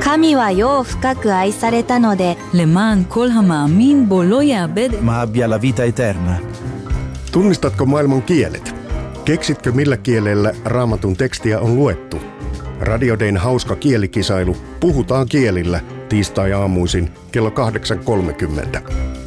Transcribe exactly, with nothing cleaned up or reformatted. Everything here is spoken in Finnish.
神は世を深く愛されたので למען כל המאמין bו לא יאבד. ma abbia la vita eterna. Tunnistatko maailman kielet? Keksitkö millä kielellä Raamatun tekstiä on luettu? Radio Dayn hauska kielikisailu Puhutaan kielillä tiistai-aamuisin kello kahdeksan kolmekymmentä.